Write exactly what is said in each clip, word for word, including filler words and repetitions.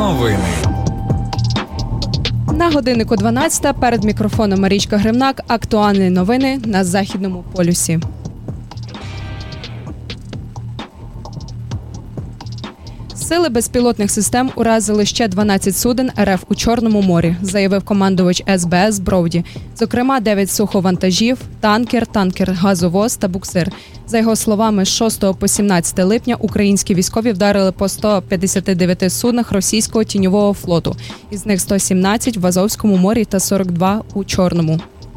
Новини. На годиннику дванадцята перед мікрофоном Марічка Гривнак. Актуальні новини на Західному полюсі. Сили безпілотних систем уразили ще дванадцять суден РФ у Чорному морі, заявив командувач ес бе ес Броуді. Зокрема, дев'ять суховантажів, танкер, танкер-газовоз та буксир. За його словами, з шостого по сімнадцяте липня українські військові вдарили по сто п'ятдесят дев'ять суднах російського тіньового флоту. Із них сто сімнадцять в Азовському морі та сорок два у Чорному.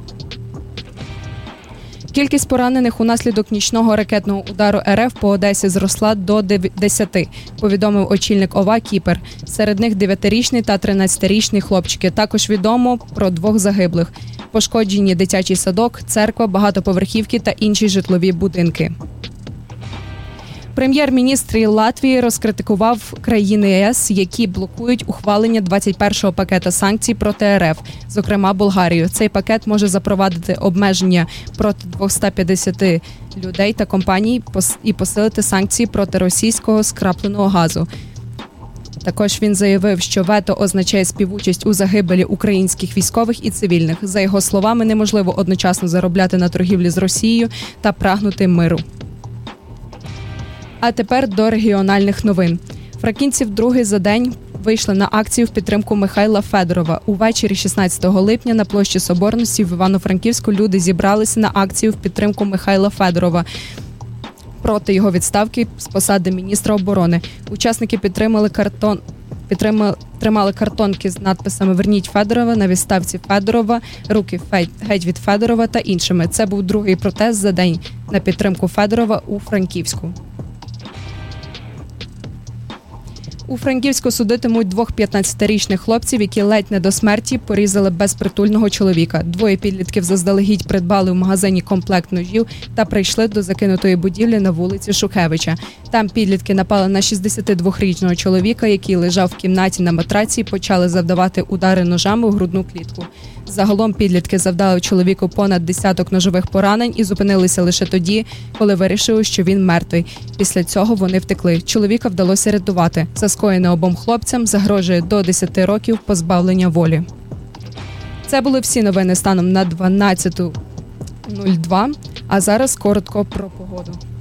Кількість поранених унаслідок нічного ракетного удару РФ по Одесі зросла до десяти, повідомив очільник ОВА Кіпр. Серед них дев'ятирічний та тринадцятирічний хлопчики. Також відомо про двох загиблих. Пошкоджені дитячий садок, церква, багатоповерхівки та інші житлові будинки. Прем'єр-міністр Латвії розкритикував країни ЄС, які блокують ухвалення двадцять першого пакета санкцій проти РФ, зокрема Болгарію. Цей пакет може запровадити обмеження проти двохсот п'ятдесят людей та компаній і посилити санкції проти російського скрапленого газу. Також він заявив, що вето означає співучасть у загибелі українських військових і цивільних. За його словами, неможливо одночасно заробляти на торгівлі з Росією та прагнути миру. А тепер до регіональних новин. Фракійці вдруге за день вийшли на акцію в підтримку Михайла Федорова. Увечері шістнадцятого липня на площі Соборності в Івано-Франківську люди зібралися на акцію в підтримку Михайла Федорова проти його відставки з посади міністра оборони. Учасники підтримали картон Підтримали, тримали картонки з надписами «Верніть Федорова», «На відставці Федорова», «Руки геть від Федорова» та іншими. Це був другий протест за день на підтримку Федорова у Франківську. У Франківську судитимуть двох п'ятнадцятирічних хлопців, які ледь не до смерті порізали безпритульного чоловіка. Двоє підлітків заздалегідь придбали в магазині комплект ножів та прийшли до закинутої будівлі на вулиці Шухевича. Там підлітки напали на шістдесятидвохрічного чоловіка, який лежав в кімнаті на матраці, і почали завдавати удари ножами у грудну клітку. Загалом підлітки завдали чоловіку понад десяток ножових поранень і зупинилися лише тоді, коли вирішили, що він мертвий. Після цього вони втекли. Чоловіка вдалося рятувати. За скоєне обом хлопцям загрожує до десяти років позбавлення волі. Це були всі новини станом на дванадцята нуль два, а зараз коротко про погоду.